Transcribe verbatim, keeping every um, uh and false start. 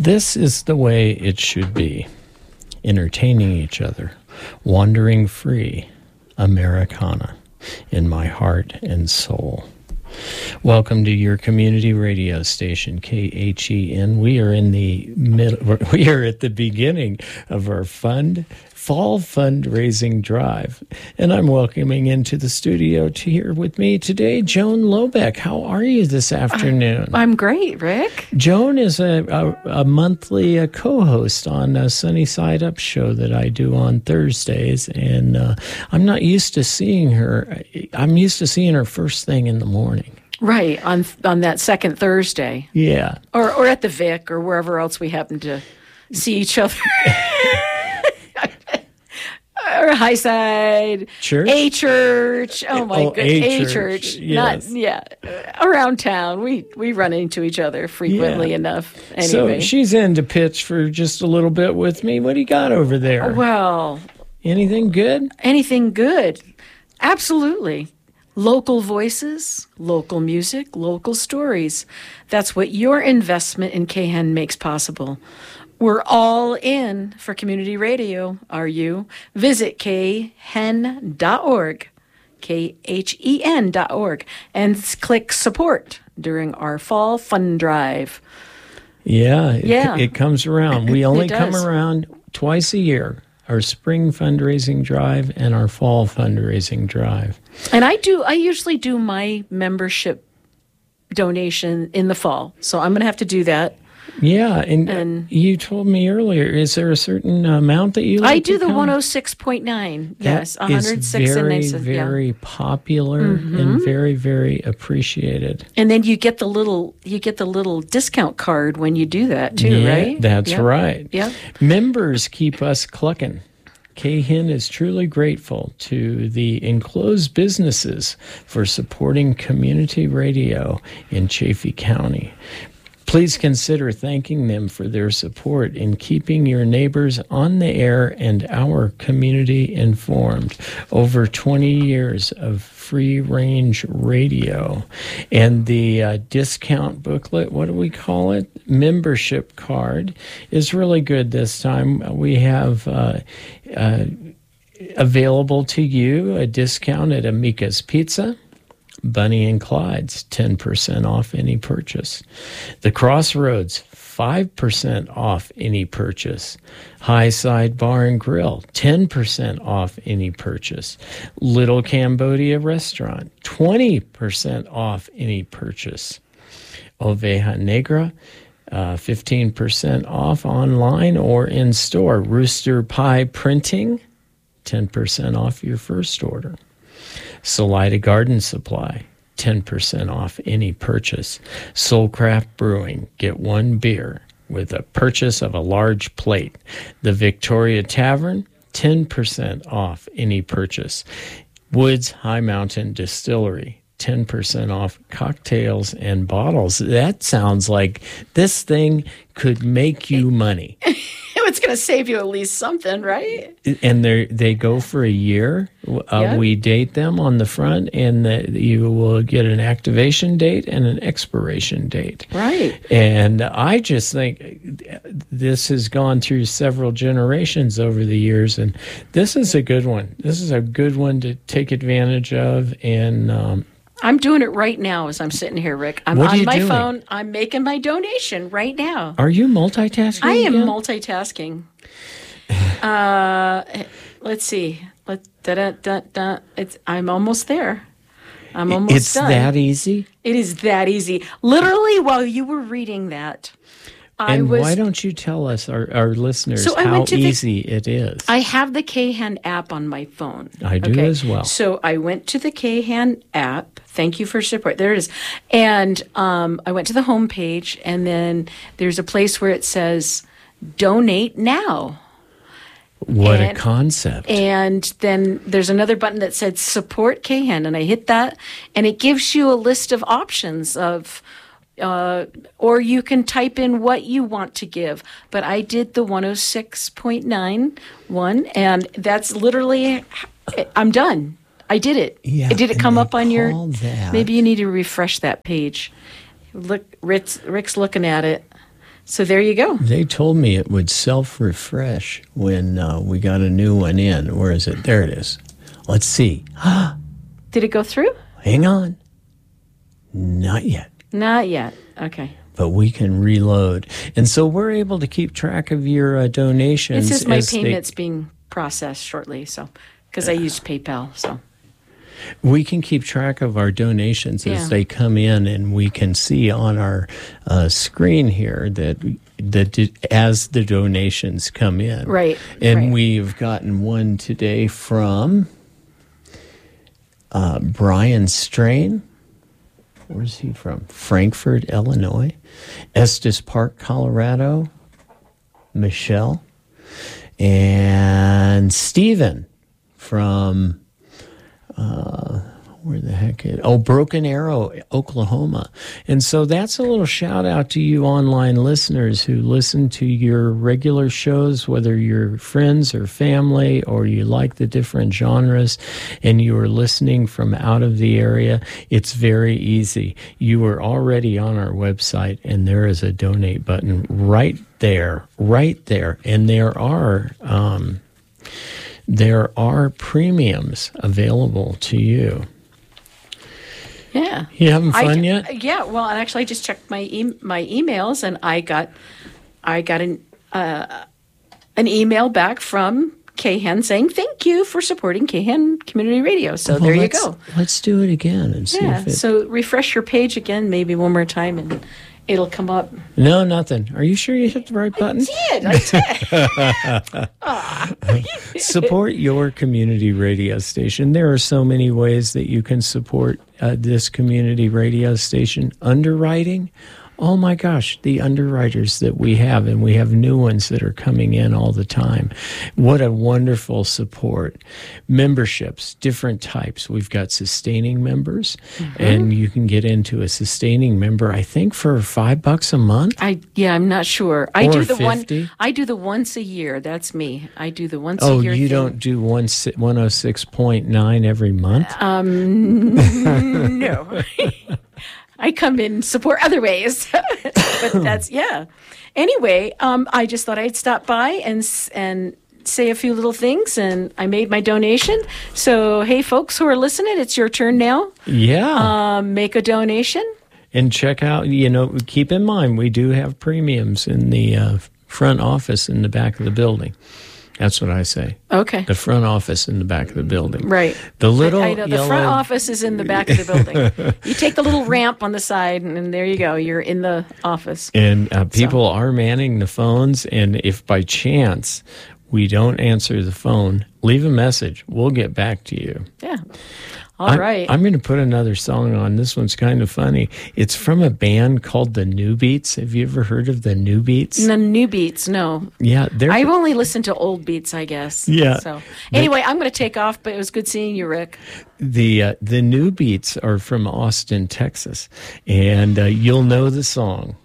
This is the way it should be. Entertaining each other, wandering free, Americana, in my heart and soul. Welcome to your community radio station, K H E N. We are in the middle, we are at the beginning of our fund fall fundraising drive, and I'm welcoming into the studio to here with me today, Joan Lobeck. How are you this afternoon? I'm great, Rick. Joan is a, a, a monthly uh, co-host on a Sunny Side Up show that I do on Thursdays, and uh, I'm not used to seeing her. I'm used to seeing her first thing in the morning. Right, on on that second Thursday. Yeah. Or or at the Vic or wherever else we happen to see each other. Or High Side. Church? A church. Oh, my Oh, goodness. a A church, church. yes. Not, yeah. Around town. We, we run into each other frequently Yeah. enough. So Anyway. she's in to pitch for just a little bit with me. What do you got over there? Well, Anything good? anything good. Absolutely. Local voices, local music, local stories. That's what your investment in K H E N makes possible. We're all in for community radio, are you? Visit K H E N dot org, K H E N dot org, and click support during our fall fund drive. Yeah, it, Yeah. it comes around. We only It come does. around twice a year. Our spring fundraising drive and our fall fundraising drive. And I do, I usually do my membership donation in the fall. So I'm going to have to do that. Yeah, and, And- you told me earlier, is there a certain amount that you like I do to the come? one oh six point nine. That Yes, one hundred is six and very, nine cents, yeah. very popular and very, very appreciated. And then you get the little you get the little discount card when you do that too, Yeah, right? That's Yep. right. Yep. Members keep us clucking. K H E N is truly grateful to the enclosed businesses for supporting community radio in Chaffee County. Please consider thanking them for their support in keeping your neighbors on the air and our community informed. Over twenty years of free-range radio. And the uh, discount booklet, what do we call it? Membership card is really good this time. We have uh, uh, available to you a discount at Amica's Pizza, Bunny and Clyde's, ten percent off any purchase. The Crossroads, five percent off any purchase. High Side Bar and Grill, ten percent off any purchase. Little Cambodia Restaurant, twenty percent off any purchase. Oveja Negra, uh, fifteen percent off online or in store. Rooster Pie Printing, ten percent off your first order. Salida Garden Supply, ten percent off any purchase. Soulcraft Brewing, get one beer with a purchase of a large plate. The Victoria Tavern, ten percent off any purchase. Woods High Mountain Distillery, ten percent off cocktails and bottles. That sounds like this thing could make you money. It's going to save you at least something, right? And they they go for a year. Uh, Yeah. We date them on the front, and the, you will get an activation date and an expiration date. Right. And I just think this has gone through several generations over the years, and this is a good one. This is a good one to take advantage of. And um, I'm doing it right now as I'm sitting here, Rick. I'm What are on you my doing? phone. I'm making my donation right now. are you multitasking? I am again? multitasking. Uh, let's see. Let da da da da. It's. I'm almost there. I'm almost It's done. that easy. It is that easy. Literally, while you were reading that, I And was. why don't you tell us, our, our listeners, So I how went to the- easy it is? I have the K H E N app on my phone. I do as well. So I went to the K H E N app. Thank you for support. There it is. And um, I went to the home page, and then there's a place where it says donate now. What a and- concept. And then there's another button that said support K H E N, and I hit that, and it gives you a list of options of, uh, or you can type in what you want to give. But I did the one oh six point nine one, and that's literally, I'm done. I did it. Yeah, Did it and come they up on your? call that- Maybe you need to refresh that page. Look, Rick's, Rick's looking at it. So there you go. They told me it would self-refresh when uh, we got a new one in. Where is it? There it is. Let's see. Did it go through? Hang on. Not yet. Not yet. Okay. But we can reload. And so we're able to keep track of your uh, donations. It says my as payment's they, being processed shortly, so because I used PayPal, so. We can keep track of our donations as Yeah. they come in, and we can see on our uh, screen here that that d- as the donations come in. Right. And right. we've gotten one today from uh, Brian Strain. Where's he from? Frankfort, Illinois. Estes Park, Colorado. Michelle. And Stephen from, uh, where the heck is, oh, Broken Arrow, Oklahoma. And so that's a little shout out to you online listeners who listen to your regular shows, whether you're friends or family or you like the different genres and you are listening from out of the area. It's very easy. You are already on our website and there is a donate button right there, right there. And there are, um, there are premiums available to you. Yeah. You having fun I, yet? Yeah. Well, and actually, I just checked my e- my emails, and I got I got an uh, an email back from K H E N saying thank you for supporting K H E N Community Radio. So Well, there you let's- go. Let's do it again and see Yeah. if it... So refresh your page again, maybe one more time, and it'll come up. No, nothing. Are you sure you hit the right button? Did I did? Support your community radio station. There are so many ways that you can support uh, this community radio station. Underwriting. Oh my gosh, the underwriters that we have, and we have new ones that are coming in all the time. What a wonderful support. Memberships, different types. We've got sustaining members, mm-hmm. and you can get into a sustaining member, I think, for five bucks a month. I yeah, I'm not sure. I Or do the fifty. one. I do the once a year. That's me. I do the once Oh, a year. you thing. don't do one one oh six point nine every month? Um, no. I come in support other ways, but that's yeah. Anyway, um, I just thought I'd stop by and s- and say a few little things, and I made my donation. So hey, folks who are listening, it's your turn now. Yeah. Um, make a donation. And check out, you know, keep in mind, we do have premiums in the uh, front office in the back of the building. That's what I say. Okay. The front office in the back of the building. Right. The little I, I know the yellow... front office is in the back of the building. You take the little ramp on the side, and, and there you go. You're in the office. And uh, people so. are manning the phones, and if by chance we don't answer the phone, leave a message. We'll get back to you. Yeah. All I'm, right. I'm going to put another song on. This one's kind of funny. It's from a band called the New Beats. Have you ever heard of the New Beats? The New Beats, no. Yeah, they're. I've only listened to old beats, I guess. Yeah. So anyway, I'm going to take off, but it was good seeing you, Rick. The uh, the New Beats are from Austin, Texas, and uh, you'll know the song.